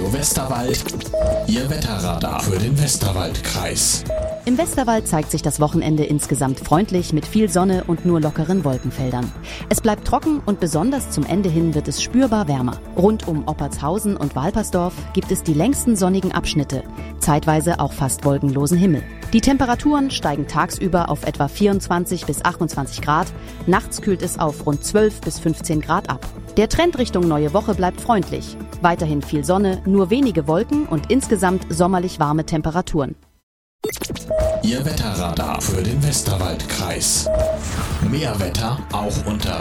Radio Westerwald, Ihr Wetterradar für den Westerwaldkreis. Im Westerwald zeigt sich das Wochenende insgesamt freundlich mit viel Sonne und nur lockeren Wolkenfeldern. Es bleibt trocken und besonders zum Ende hin wird es spürbar wärmer. Rund um Oppertshausen und Walpersdorf gibt es die längsten sonnigen Abschnitte, zeitweise auch fast wolkenlosen Himmel. Die Temperaturen steigen tagsüber auf etwa 24 bis 28 Grad, nachts kühlt es auf rund 12 bis 15 Grad ab. Der Trend Richtung neue Woche bleibt freundlich. Weiterhin viel Sonne, nur wenige Wolken und insgesamt sommerlich warme Temperaturen. Ihr Wetterradar für den Westerwaldkreis. Mehr Wetter auch unter